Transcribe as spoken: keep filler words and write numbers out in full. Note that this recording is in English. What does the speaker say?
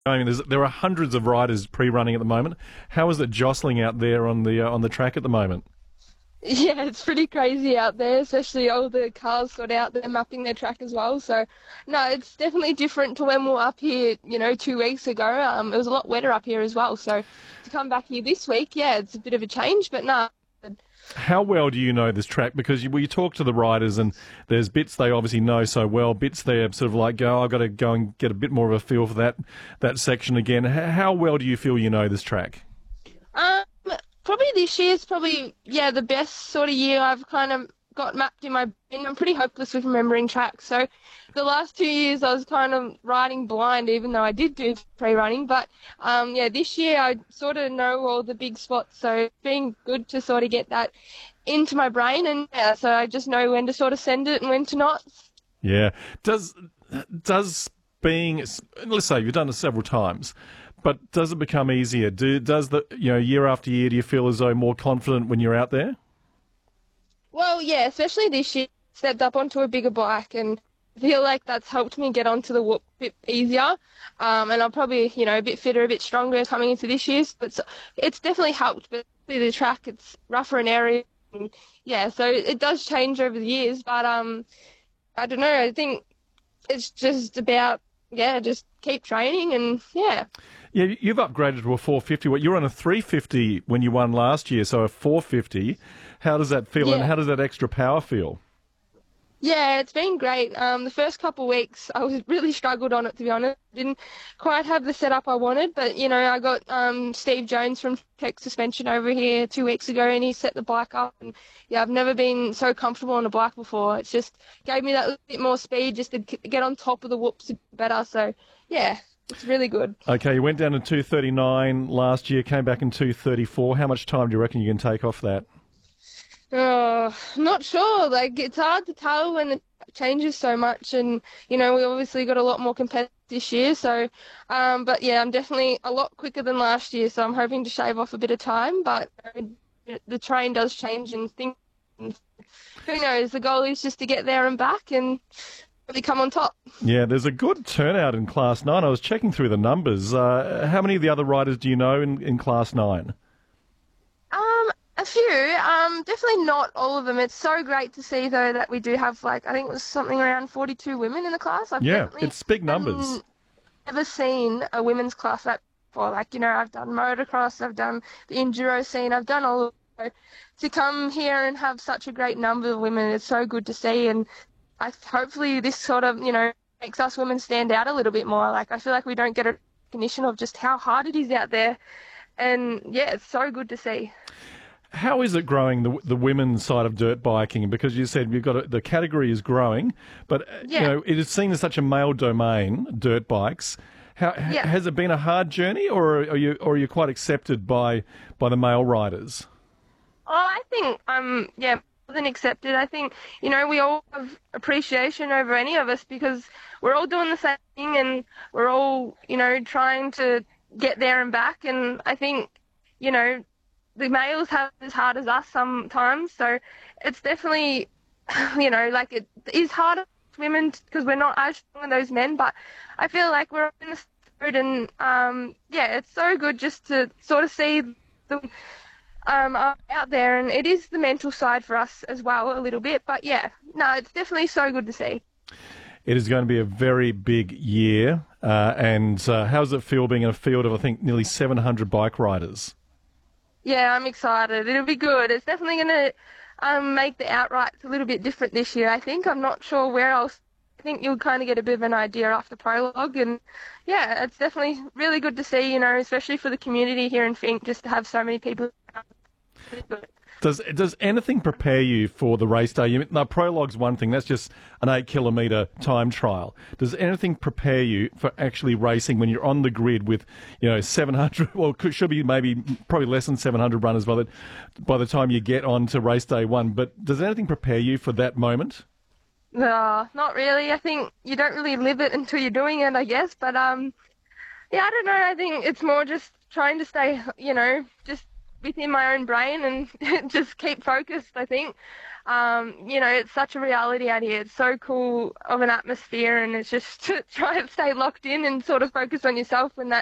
I mean, there's, there are hundreds of riders pre-running at the moment. How is it jostling out there on the uh, on the track at the moment? Yeah, it's pretty crazy out there, especially all the cars sort of out there mapping their track as well. So, no, it's definitely different to when we were up here, you know, two weeks ago. Um, it was a lot wetter up here as well. So, to come back here this week, yeah, it's a bit of a change, but no. How well do you know this track? Because you, well, you talk to the riders, and there's bits they obviously know so well. Bits they're sort of like, go, I've got to go and get a bit more of a feel for that that section again. H- how well do you feel you know this track? Um, Probably this year's probably, yeah, the best sort of year I've kind of got mapped in my brain. I'm pretty hopeless with remembering tracks. So the last two years I was kind of riding blind, even though I did do pre-running. But um, yeah, this year I sort of know all the big spots. So it's been good to sort of get that into my brain. And yeah, so I just know when to sort of send it and when to not. Yeah. Does does being, let's say you've done it several times, but does it become easier? Do does the you know year after year, do you feel as though more confident when you're out there? Well, yeah, especially this year, stepped up onto a bigger bike and I feel like that's helped me get onto the whoop a bit easier. Um, and I'm probably, you know, a bit fitter, a bit stronger coming into this year's, but it's, it's definitely helped. But the track, it's rougher in areas. And yeah, so it does change over the years, but um, I don't know. I think it's just about, yeah, just keep training and yeah. Yeah, you've upgraded to a four fifty. What, you were on a three fifty when you won last year, so a four fifty. How does that feel, and Yeah. how does that extra power feel? Yeah, it's been great. Um, the first couple of weeks, I was really struggled on it, to be honest. Didn't quite have the setup I wanted, but you know, I got um Steve Jones from Tech Suspension over here two weeks ago, and he set the bike up. And yeah, I've never been so comfortable on a bike before. It's just gave me that little bit more speed, just to k- get on top of the whoops better. So yeah, it's really good. Okay, you went down to two thirty-nine last year, came back in two thirty-four. How much time do you reckon you can take off that? Oh, not sure. Like it's hard to tell when it changes so much, and you know we obviously got a lot more competitive this year. So, um, but yeah, I'm definitely a lot quicker than last year. So I'm hoping to shave off a bit of time. But uh, the train does change, and things. Who knows? The goal is just to get there and back, and really come on top. Yeah, there's a good turnout in Class nine. I was checking through the numbers. Uh, how many of the other riders do you know in, in Class nine? Um, a few. Um, definitely not all of them. It's so great to see though that we do have like I think it was something around forty-two women in the class. I've Yeah, definitely it's big numbers. um, never seen a women's class that before. Like, you know, I've done motocross, I've done the enduro scene, I've done all of it. To come here and have such a great number of women, it's so good to see. And I hopefully this sort of, you know, makes us women stand out a little bit more. Like, I feel like we don't get a recognition of just how hard it is out there. And yeah, it's so good to see. How is it growing the the women's side of dirt biking? Because you said you've got a, the category is growing, but uh, you Yeah, know it is seen as such a male domain. Dirt bikes. How ha- yeah. has it been a hard journey, or are you or are you quite accepted by by the male riders? Oh, I think um yeah, more than accepted. I think, you know, we all have appreciation over any of us because we're all doing the same thing and we're all, you know, trying to get there and back. And I think, you know, the males have it as hard as us sometimes. So it's definitely, you know, like it is harder for women because we're not as strong as those men. But I feel like we're in the spirit and um yeah, it's so good just to sort of see the um, are out there, and it is the mental side for us as well, a little bit. But yeah, no, it's definitely so good to see. It is going to be a very big year, uh, and uh, how does it feel being in a field of I think nearly seven hundred bike riders? Yeah, I'm excited. It'll be good. It's definitely going to um, make the outrights a little bit different this year, I think. I'm not sure where else. I think you'll kind of get a bit of an idea after prologue, and yeah, it's definitely really good to see, you know, especially for the community here in Fink, just to have so many people. Really good. Does does anything prepare you for the race day? You, now, prologue's one thing. That's just an eight kilometre time trial. Does anything prepare you for actually racing when you're on the grid with, you know, seven hundred? Well, it should be maybe probably less than seven hundred runners by the by the time you get on to race day one. But does anything prepare you for that moment? No, not really. I think you don't really live it until you're doing it, I guess. But um, yeah, I don't know. I think it's more just trying to stay, you know, just within my own brain and just keep focused, I think. Um, you know, it's such a reality out here. It's so cool of an atmosphere, and it's just to try and stay locked in and sort of focus on yourself when that